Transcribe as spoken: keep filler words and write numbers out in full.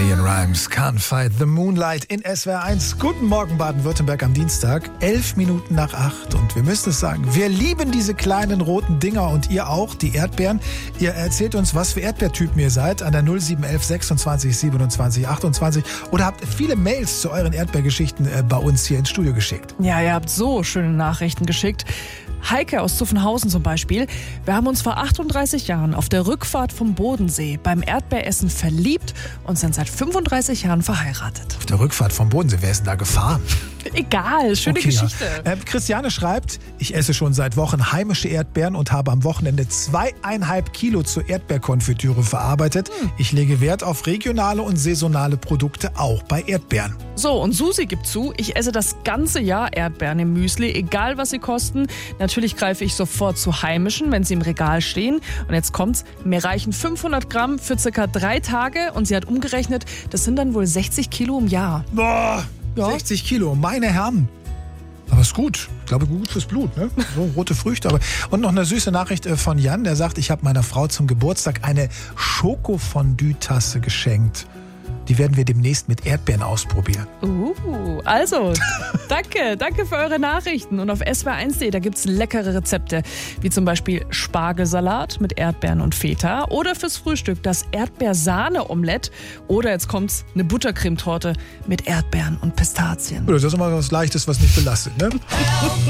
Leon Rimes, Can't Fight the Moonlight in S W R eins. Guten Morgen Baden-Württemberg am Dienstag, elf Minuten nach acht. Und wir müssen es sagen, wir lieben diese kleinen roten Dinger und ihr auch, die Erdbeeren. Ihr erzählt uns, was für Erdbeertypen ihr seid an der null sieben elf sechsundzwanzig siebenundzwanzig achtundzwanzig oder habt viele Mails zu euren Erdbeergeschichten äh, bei uns hier ins Studio geschickt. Ja, ihr habt so schöne Nachrichten geschickt. Heike aus Zuffenhausen zum Beispiel. Wir haben uns vor achtunddreißig Jahren auf der Rückfahrt vom Bodensee beim Erdbeeressen verliebt und sind seit fünfunddreißig Jahren verheiratet. Auf der Rückfahrt vom Bodensee, wer ist denn da gefahren? Egal, schöne Okay, Geschichte. Ja. Äh, Christiane schreibt, ich esse schon seit Wochen heimische Erdbeeren und habe am Wochenende zweieinhalb Kilo zur Erdbeerkonfitüre verarbeitet. Hm. Ich lege Wert auf regionale und saisonale Produkte, auch bei Erdbeeren. So, und Susi gibt zu, ich esse das ganze Jahr Erdbeeren im Müsli, egal was sie kosten. Natürlich greife ich sofort zu heimischen, wenn sie im Regal stehen. Und jetzt kommt's, mir reichen fünfhundert Gramm für circa drei Tage und sie hat umgerechnet, das sind dann wohl sechzig Kilo im Jahr. Boah, ja. sechzig Kilo, meine Herren. Aber ist gut. Ich glaube, gut fürs Blut, ne? So rote Früchte. Aber und noch eine süße Nachricht von Jan, der sagt, ich habe meiner Frau zum Geburtstag eine Schokofondue-Tasse geschenkt. Die werden wir demnächst mit Erdbeeren ausprobieren. Uh, also, danke, danke für eure Nachrichten. Und auf S W R eins punkt de, da gibt's leckere Rezepte, wie zum Beispiel Spargelsalat mit Erdbeeren und Feta oder fürs Frühstück das Erdbeersahne-Omelett oder jetzt kommt's, eine Buttercremetorte mit Erdbeeren und Pistazien. Das ist immer was Leichtes, was nicht belastet, ne?